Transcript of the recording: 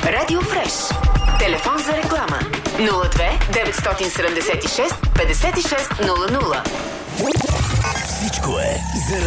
Радио Фреш. Телефон за реклама 02 976 56 00. Всичко е за